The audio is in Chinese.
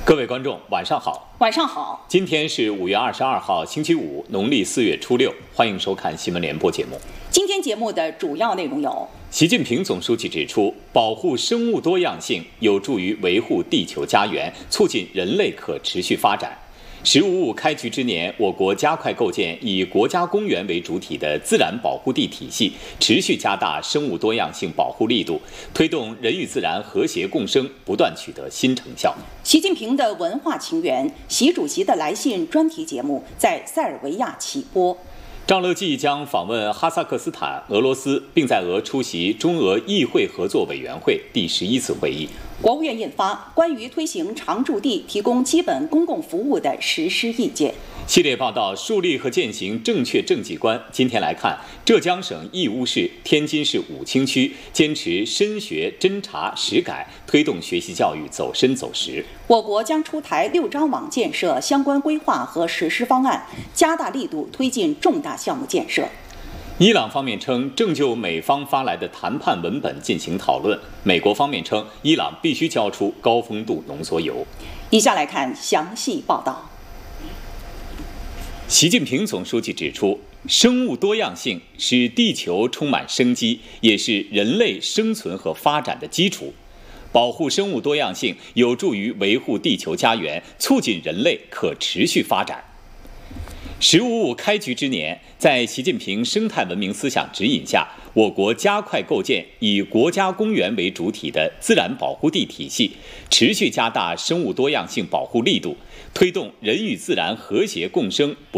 各位观众，晚上好。 晚上好。 今天是5月22号，星期五，农历4月初6。欢迎收看新闻联播节目。 今天节目的主要内容有： 习近平总书记指出，保护生物多样性有助于维护地球家园，促进人类可持续发展。“15+5”开局之年，我国加快构建以国家公园为主体的自然保护地体系，持续加大生物多样性保护力度，推动人与自然和谐共生，不断取得新成效。 习近平的文化情缘，习主席的来信专题节目在塞尔维亚起播。 赵乐际将访问哈萨克斯坦、俄罗斯，并在俄出席中俄议会合作委员会第11次会议。 国务院印发关于推行常住地提供基本公共服务的实施意见。 系列报道树立和践行正确政绩观。今天来看，浙江省义乌市、天津市武清区坚持深学、侦查、实改，推动学习教育走深走实。 我国将出台6张网建设相关规划和实施方案，加大力度推进重大项目建设。 伊朗方面称，正就美方发来的谈判文本进行讨论。美国方面称，伊朗必须交出高丰度浓缩铀。 以下来看详细报道。 习近平总书记指出，生物多样性使地球充满生机，也是人类生存和发展的基础。保护生物多样性有助于维护地球家园，促进人类可持续发展。“15+5”开局之年，在习近平生态文明思想指引下，我国加快构建以国家公园为主体的自然保护地体系，持续加大生物多样性保护力度，推动人与自然和谐共生。